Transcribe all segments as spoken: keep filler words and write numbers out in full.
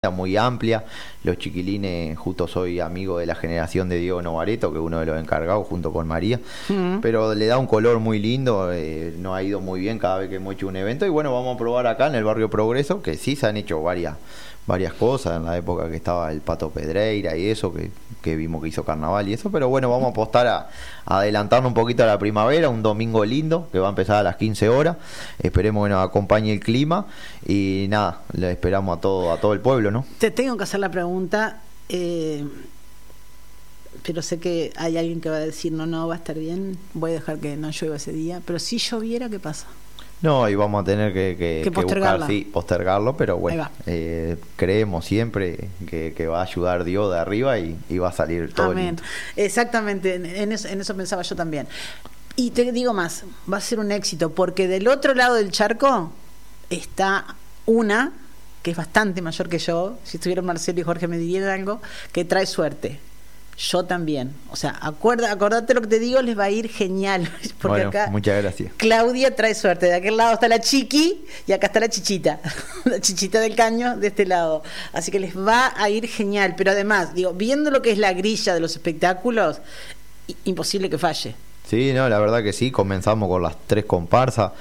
muy amplia. Los chiquilines, justo soy amigo de la generación de Diego Novareto, que es uno de los encargados junto con María, uh-huh. pero le da un color muy lindo, eh, nos ha ido muy bien cada vez que hemos hecho un evento, y bueno, vamos a probar acá en el barrio Progreso, que sí se han hecho varias varias cosas en la época que estaba el Pato Pedreira y eso, que, que vimos que hizo carnaval y eso, pero bueno, vamos a apostar a, a adelantarnos un poquito a la primavera, un domingo lindo, que va a empezar a las quince horas, esperemos que nos acompañe el clima, y nada, le esperamos a todo, a todo el pueblo, ¿no? Te tengo que hacer la pregunta, eh, pero sé que hay alguien que va a decir, no, no, va a estar bien, voy a dejar que no llueva ese día, pero si lloviera, ¿qué pasa? No, y vamos a tener que, que, que, que buscar, sí, postergarlo, pero bueno, eh, creemos siempre que, que va a ayudar Dios de arriba y, y va a salir todo. Amén. El... Exactamente, en eso, en eso pensaba yo también. Y te digo más, va a ser un éxito, porque del otro lado del charco está una, que es bastante mayor que yo, si estuvieran Marcelo y Jorge me dirían algo, que trae suerte. Yo también, o sea, acuerda, acordate lo que te digo, les va a ir genial, porque bueno, acá muchas gracias. Claudia trae suerte, de aquel lado está la Chiqui y acá está la Chichita, la Chichita del Caño de este lado, así que les va a ir genial, pero además, digo, viendo lo que es la grilla de los espectáculos, imposible que falle. Sí, no, la verdad que sí, comenzamos con las tres comparsas,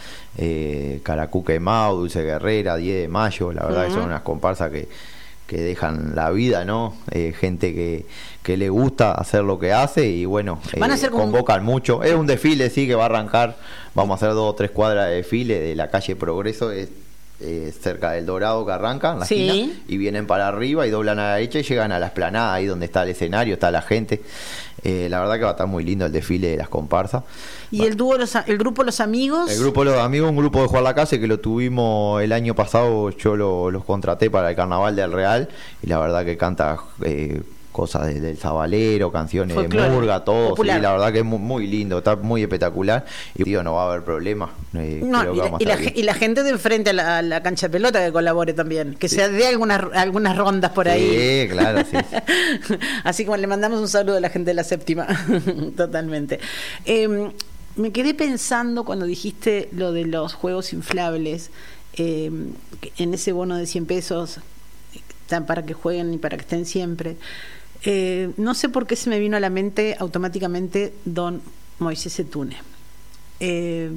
eh, Caracú Quemado, Dulce Guerrera, diez de mayo, la verdad uh-huh. que son unas comparsas que que dejan la vida, ¿no? Eh, gente que, que le gusta hacer lo que hace y bueno, eh, Van a hacer convocan como... mucho. Es un desfile, sí, que va a arrancar. Vamos a hacer dos o tres cuadras de desfile de la calle Progreso, es eh, cerca del Dorado que arrancan, la sí. esquina, y vienen para arriba y doblan a la derecha y llegan a la explanada, ahí donde está el escenario, está la gente. Eh, la verdad que va a estar muy lindo el desfile de las comparsas. ¿Y el dúo, los, el grupo Los Amigos? El grupo Los Amigos, un grupo de Juan Lacase que lo tuvimos el año pasado, yo lo, los contraté para el Carnaval del Real, y la verdad que canta eh, cosas de, del Zabalero, canciones folclore, de murga, todo, sí, la verdad que es muy, muy lindo, está muy espectacular, y digo, no va a haber problema. Eh, no, creo y, que la, vamos a y, la, bien. y la gente de enfrente a la, a la cancha de pelota que colabore también, que sí. se dé algunas, algunas rondas por ahí. Sí, claro, sí. Así como le mandamos un saludo a la gente de la séptima, totalmente. Eh, me quedé pensando cuando dijiste lo de los juegos inflables, eh, en ese bono de cien pesos, para que jueguen y para que estén siempre. Eh, no sé por qué se me vino a la mente automáticamente don Moisés Setune. Eh,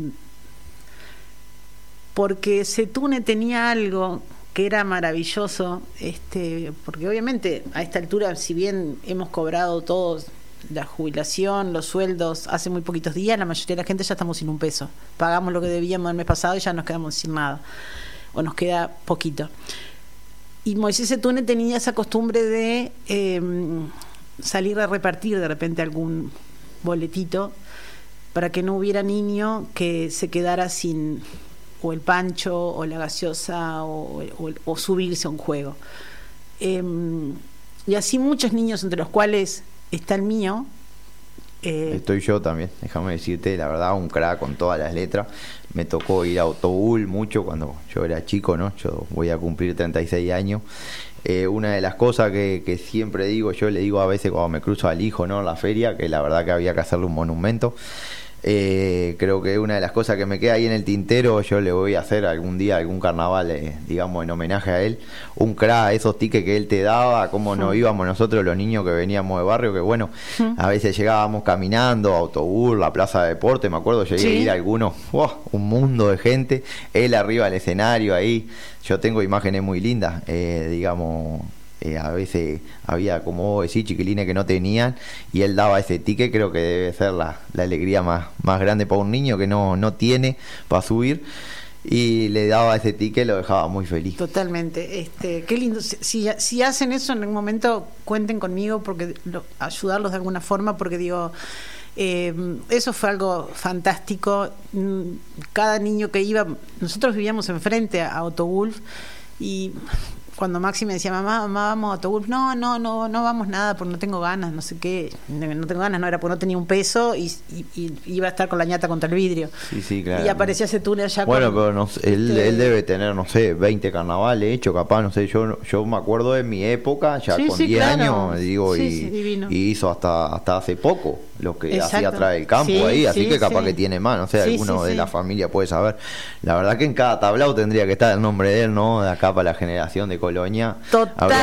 porque Setune tenía algo que era maravilloso, este, porque obviamente a esta altura, si bien hemos cobrado todos la jubilación, los sueldos hace muy poquitos días, la mayoría de la gente ya estamos sin un peso. Pagamos lo que debíamos el mes pasado y ya nos quedamos sin nada, o nos queda poquito. Y Moisés Setune tenía esa costumbre de eh, salir a repartir de repente algún boletito para que no hubiera niño que se quedara sin o el pancho o la gaseosa o, o, o subirse a un juego. Eh, y así muchos niños, entre los cuales está el mío. Eh, Estoy yo también, déjame decirte, la verdad, un crack con todas las letras. Me tocó ir a Autobús mucho cuando yo era chico, ¿no? Yo voy a cumplir treinta y seis años. Eh, una de las cosas que, que siempre digo, yo le digo a veces cuando me cruzo al hijo, ¿no? En la feria, que la verdad que había que hacerle un monumento. Eh, creo que una de las cosas que me queda ahí en el tintero, yo le voy a hacer algún día algún carnaval, eh, digamos, en homenaje a él, un crack, esos tickets que él te daba, cómo nos íbamos nosotros los niños que veníamos de barrio, que bueno, a veces llegábamos caminando, Autobús, la plaza de deporte, me acuerdo, llegué sí. a ir a algunos, wow, un mundo de gente, él arriba del escenario ahí, yo tengo imágenes muy lindas, eh, digamos... Eh, a veces había, como vos decís, chiquilines que no tenían y él daba ese ticket. Creo que debe ser la, la alegría más, más grande para un niño que no, no tiene para subir, y le daba ese ticket, lo dejaba muy feliz. Totalmente, este, qué lindo. Si, si hacen eso en algún momento, cuenten conmigo, porque lo, ayudarlos de alguna forma, porque digo, eh, eso fue algo fantástico. Cada niño que iba, nosotros vivíamos enfrente a Autogulf, y cuando Maxi me decía, mamá, mamá, vamos a Autogulf, no, no, no, no vamos nada porque no tengo ganas, no sé qué, no tengo ganas, no era porque no tenía un peso y, y, y iba a estar con la ñata contra el vidrio. Sí, sí, claro. Y aparecía ese túnel allá. Bueno, con, pero no, él, este... él debe tener, no sé, veinte carnavales hechos, capaz, no sé, yo yo me acuerdo de mi época, ya sí, con sí, diez claro. años, digo, sí, y, sí, y hizo hasta hasta hace poco. los que Exacto. hacía atrás del campo Sí, ahí, así sí, que capaz sí. que tiene más, no sé, Sí, alguno sí, de sí. la familia puede saber. La verdad que en cada tablao tendría que estar el nombre de él, ¿no? De acá para la generación de Colonia. Total.